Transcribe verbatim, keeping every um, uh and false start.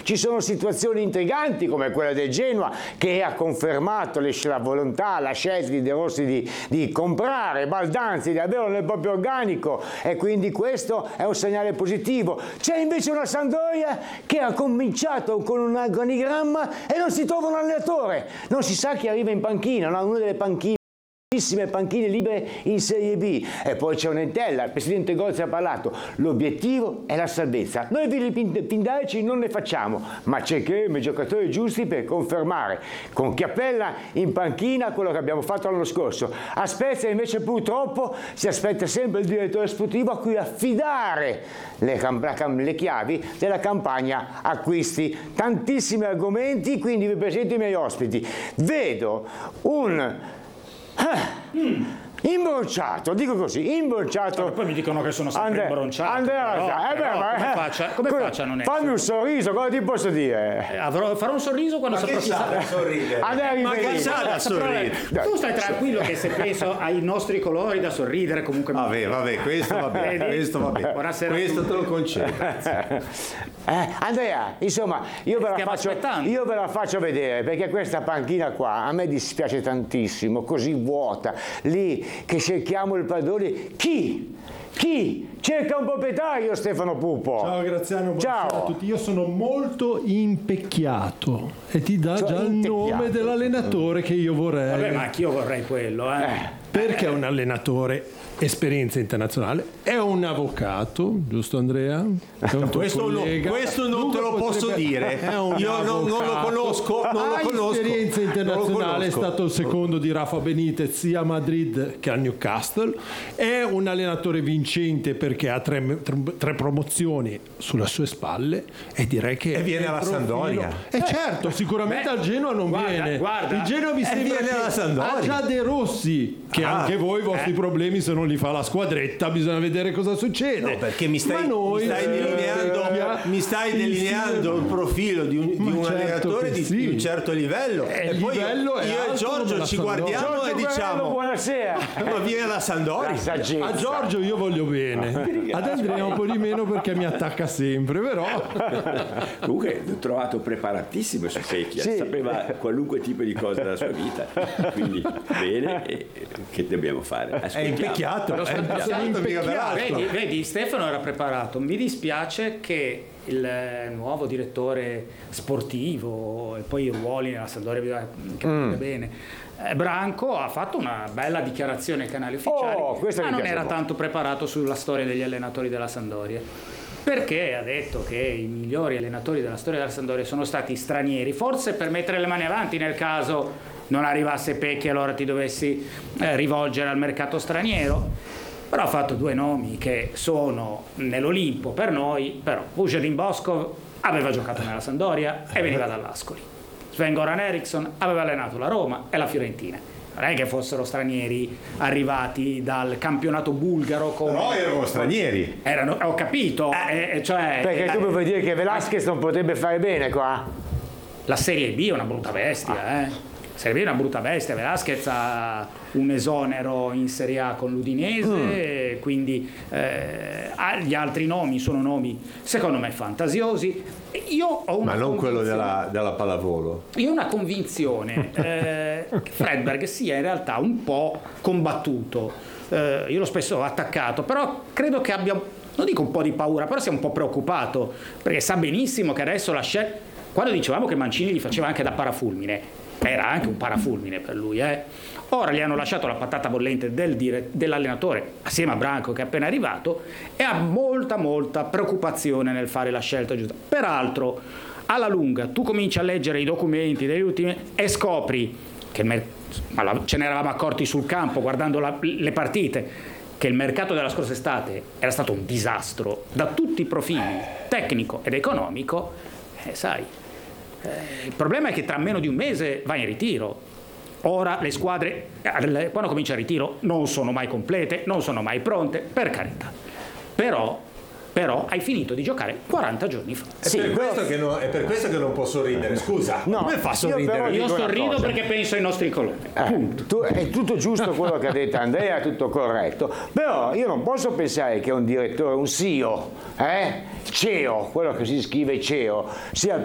ci sono situazioni intriganti come quella del Genoa che ha confermato le, la volontà, la scelta di De Rossi di, di comprare Baldanzi, di averlo nel proprio organico, e quindi questo è un segnale positivo. C'è invece una Sampdoria che ha cominciato con un organigramma e non si trova un allenatore, non si sa chi arriva in panchina, no? Una delle panchine panchine libere in Serie B, e poi c'è un'entella. Il presidente Gozzi ha parlato, l'obiettivo è la salvezza, noi pindarici non ne facciamo, ma cercheremo i giocatori giusti per confermare con Chiappella in panchina quello che abbiamo fatto l'anno scorso. A Spezia invece purtroppo si aspetta sempre il direttore sportivo a cui affidare le, le chiavi della campagna acquisti. Tantissimi argomenti, quindi vi presento i miei ospiti. Vedo un Ah, mm. imbronciato, dico così, imbronciato. Allora, poi mi dicono che sono sempre Andre, imbronciato. Andrea, però, eh, però, beh, ma, come eh, faccia, come come, faccia a non fammi essere? un sorriso, cosa ti posso dire? Eh, avrò, farò un sorriso quando saprò chi sarà. sorridere. Andrea, Ma che c'ha da sorridere? Tu stai tranquillo che se penso ai nostri colori da sorridere comunque. Vabbè, vabbè, questo va bene, questo va bene. Buonasera. Questo te lo concedo. Eh, Andrea, insomma, io ve, la faccio, aspettando. io ve la faccio vedere, perché questa panchina qua a me dispiace tantissimo, così vuota, lì che cerchiamo il padrone. Chi? Chi? Cerca un proprietario, Stefano Pupo. Ciao Graziano, buonasera Ciao a tutti. Io sono molto impecchiato e ti dà Cioè, già il impecchiato. nome dell'allenatore che io vorrei. Vabbè, ma anch'io vorrei quello, eh. Eh. Perché è un allenatore, esperienza internazionale, è un avvocato, giusto Andrea? È un tuo Questo, no, collega. questo non Dunque te lo posso potrebbe- dire. È un Io non, non lo avvocato. conosco, non lo Ha conosco. esperienza Non lo internazionale, è conosco. stato il secondo di Rafa Benitez sia a Madrid che a Newcastle. È un allenatore vincente perché ha tre, tre, tre promozioni sulle sue spalle e direi che E viene è il alla profilo- Sampdoria. E certo, sicuramente Beh, al Genoa non guarda, viene. guarda. Il Genoa mi E sembra viene che alla Sampdoria. ha già De Rossi, che Ah. anche voi i vostri problemi se non li fa la squadretta bisogna vedere cosa succede. No, perché mi stai, Ma noi, mi stai eh, delineando, mi stai sì, delineando sì. il profilo di un, di Ma un certo allenatore che di, sì. di un certo livello. Eh, e il poi livello è io e alto come Giorgio la ci Sampdoria. guardiamo Giorgio e Guerrero, diciamo: buonasera. ma viene alla La Sampdoria. saggezza. A Giorgio io voglio bene, ad Andrea un po' di meno perché mi attacca sempre, però Comunque l'ho trovato preparatissimo su Secchia, Sì. sapeva qualunque tipo di cosa della sua vita, quindi bene, e che dobbiamo fare? È Ascoltiamo. impecchiato, Lo è ascoltiamo. impecchiato, mica peraltro. Vedi, vedi, Stefano era preparato. Mi dispiace che il eh, nuovo direttore sportivo e poi i ruoli nella Sampdoria bisogna capire bene. eh, Branco ha fatto una bella dichiarazione ai canali ufficiali, Oh, questa ma mi non piace era molto. tanto preparato sulla storia degli allenatori della Sampdoria. Perché ha detto che i migliori allenatori della storia della Sampdoria sono stati stranieri, forse per mettere le mani avanti nel caso non arrivasse Pecchi e allora ti dovessi eh, rivolgere al mercato straniero. Però ha fatto due nomi che sono nell'Olimpo per noi, però Vujadin Boskov aveva giocato nella Sampdoria e veniva dall'Ascoli. Sven-Goran Eriksson aveva allenato la Roma e la Fiorentina. Non è che fossero stranieri arrivati dal campionato bulgaro come... Però erano stranieri. Erano, ho capito, eh, cioè, Perché tu eh, vuoi dire che Velasquez non potrebbe fare bene qua? la Serie B è una brutta bestia, eh. Serie B è una brutta bestia. Velasquez ha un esonero in Serie A con l'Udinese, quindi eh, gli altri nomi sono nomi secondo me fantasiosi. Io ho una Ma non quello convinzione- della, della pallavolo. Io ho una convinzione eh, che Fredberg sia in realtà un po' combattuto. Eh, io l'ho spesso attaccato, però credo che abbia, non dico un po' di paura, però sia un po' preoccupato, perché sa benissimo che adesso la scelta, quando dicevamo che Mancini gli faceva anche da parafulmine, era anche un parafulmine per lui, eh. Ora gli hanno lasciato la patata bollente del dire, dell'allenatore assieme a Branco che è appena arrivato e ha molta molta preoccupazione nel fare la scelta giusta. Peraltro alla lunga tu cominci a leggere i documenti degli ultimi e scopri che il mer- ma la- ce ne eravamo accorti sul campo guardando la- le partite, che il mercato della scorsa estate era stato un disastro da tutti i profili, tecnico ed economico. Eh, sai, eh, il problema è che tra meno di un mese vai in ritiro. Ora le squadre, eh, quando comincia il ritiro, non sono mai complete, non sono mai pronte, per carità. Però, però hai finito di giocare quaranta giorni fa. È, Sì, per però- questo che non, è per questo che non posso ridere, scusa. No, Come fa a io sorridere? però- Io dico una sorrido cosa. perché penso ai nostri colori. Eh, tu- è tutto giusto quello che ha detto Andrea, è tutto corretto, però io non posso pensare che un direttore, un C E O, eh, C E O, quello che si scrive C E O, sia